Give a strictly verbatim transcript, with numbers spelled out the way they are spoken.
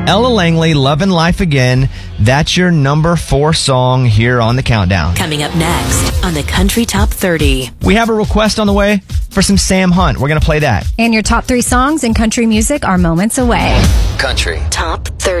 Ella Langley, Lovin' Life Again. That's your number four song here on the countdown. Coming up next on the Country Top thirty. We have a request on the way for some Sam Hunt. We're going to play that. And your top three songs in country music are moments away. Country Top thirty.